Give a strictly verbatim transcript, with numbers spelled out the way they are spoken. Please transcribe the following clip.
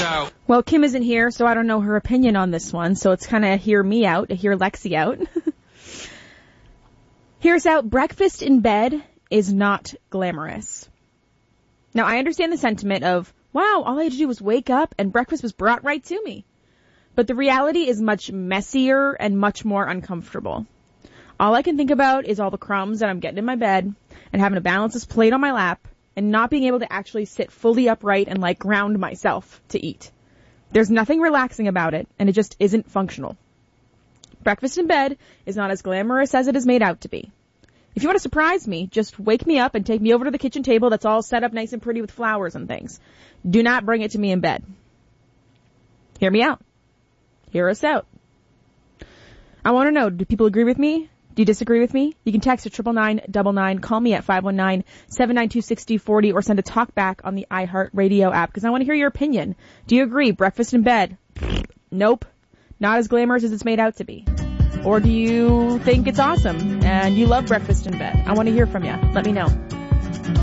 out. Well, Kim isn't here, so I don't know her opinion on this one, so it's kind of hear me out, hear Lexi out. Here's out, breakfast in bed is not glamorous. Now, I understand the sentiment of, wow, all I had to do was wake up and breakfast was brought right to me. But the reality is much messier and much more uncomfortable. All I can think about is all the crumbs that I'm getting in my bed and having to balance this plate on my lap and not being able to actually sit fully upright and like ground myself to eat. There's nothing relaxing about it, and it just isn't functional. Breakfast in bed is not as glamorous as it is made out to be. If you want to surprise me, just wake me up and take me over to the kitchen table that's all set up nice and pretty with flowers and things. Do not bring it to me in bed. Hear me out. Hear us out. I want to know, do people agree with me? Do you disagree with me? You can text at triple nine double nine, call me at five one nine, seven nine two, six zero four zero, or send a talk back on the iHeartRadio app, because I want to hear your opinion. Do you agree? Breakfast in bed? Nope. Not as glamorous as it's made out to be. Or do you think it's awesome and you love breakfast in bed? I want to hear from you. Let me know.